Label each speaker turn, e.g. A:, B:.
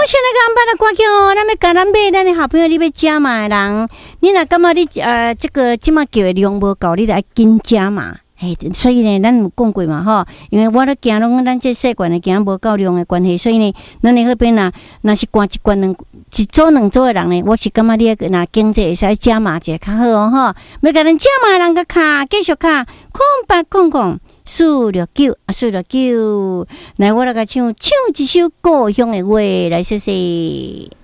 A: 选那个安排的歌曲哦，咱要甲咱买咱的好朋友，你要加码的人，你若感觉你这个即马叫的量无够，你就要紧加码。所以呢，咱有讲过嘛吼，因为我咧惊拢咱这习惯的惊无够量的关系，所以呢，咱的迄边若是灌一罐一组两组的人呢，我是感觉你若经济会使加码一下较好哦吼。要甲咱加码的人个卡继续卡0800-469-469，来我来甲唱一首故乡的话来，谢谢。